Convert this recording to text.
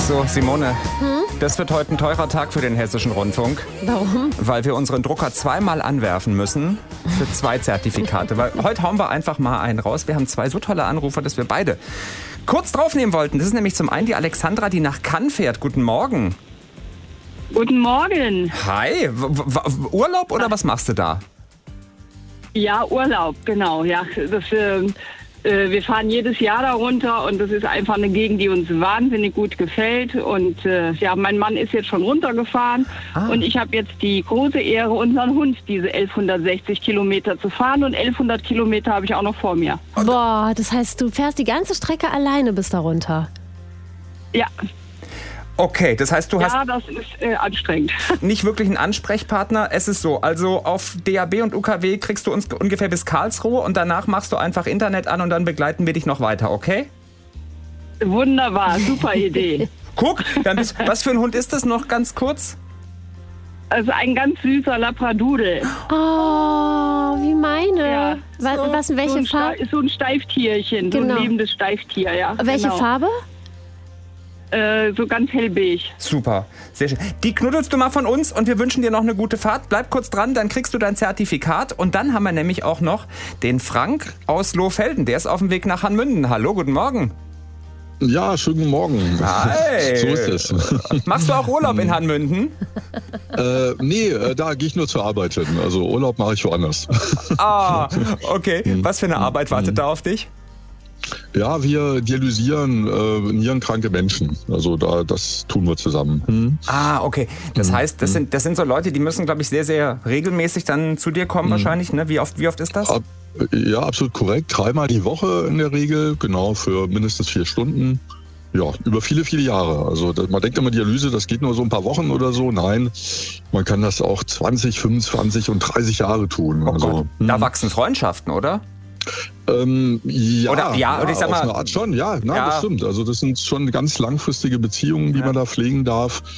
So, Simone, das wird heute ein teurer Tag für den Hessischen Rundfunk. Warum? Weil wir unseren Drucker zweimal anwerfen müssen für 2 Zertifikate. Weil heute hauen wir einfach mal einen raus. Wir haben 2 so tolle Anrufer, dass wir beide kurz draufnehmen wollten. Das ist nämlich zum einen die Alexandra, die nach Cannes fährt. Guten Morgen. Guten Morgen. Hi, Urlaub oder was machst du da? Ja, Urlaub, genau. Ja, wir fahren jedes Jahr da runter und das ist einfach eine Gegend, die uns wahnsinnig gut gefällt. Und ja, mein Mann ist jetzt schon runtergefahren und ich habe jetzt die große Ehre, unseren Hund diese 1160 Kilometer zu fahren und 1100 Kilometer habe ich auch noch vor mir. Boah, das heißt, du fährst die ganze Strecke alleine bis da runter? Ja. Okay, das heißt, du hast das ist anstrengend. nicht wirklich einen Ansprechpartner. Es ist so, also auf DAB und UKW kriegst du uns ungefähr bis Karlsruhe und danach machst du einfach Internet an und dann begleiten wir dich noch weiter, okay? Wunderbar, super Idee. Guck, was für ein Hund ist das noch ganz kurz? Also ein ganz süßer Labradoodle. Oh, wie meine. Ja, Welche Farbe? So ein Steiftierchen, so Genau. ein lebendes Steiftier, ja. Welche genau. Farbe? So ganz hellbeige. Super, sehr schön. Die knuddelst du mal von uns und wir wünschen dir noch eine gute Fahrt. Bleib kurz dran, dann kriegst du dein Zertifikat. Und dann haben wir nämlich auch noch den Frank aus Lohfelden. Der ist auf dem Weg nach Hanmünden. Hallo, guten Morgen. Ja, schönen guten Morgen. Hi. So ist es. Machst du auch Urlaub in Hanmünden? Nee, da gehe ich nur zur Arbeit hin. Also Urlaub mache ich woanders. Ah, okay. Was für eine Arbeit wartet da auf dich? Ja, wir dialysieren nierenkranke Menschen. Also das tun wir zusammen. Ah, okay. Das heißt, das sind so Leute, die müssen, glaube ich, sehr, sehr regelmäßig dann zu dir kommen wahrscheinlich. Ne? Wie oft ist das? Ja, absolut korrekt. 3-mal die Woche in der Regel, genau, für mindestens 4 Stunden. Ja, über viele, viele Jahre. Also man denkt immer, Dialyse, das geht nur so ein paar Wochen oder so. Nein, man kann das auch 20, 25 und 30 Jahre tun. Oh also, Gott. Da wachsen Freundschaften, oder? Ja, oder ich sag mal, auf eine Art schon, ja, das stimmt. Also das sind schon ganz langfristige Beziehungen, die man da pflegen darf.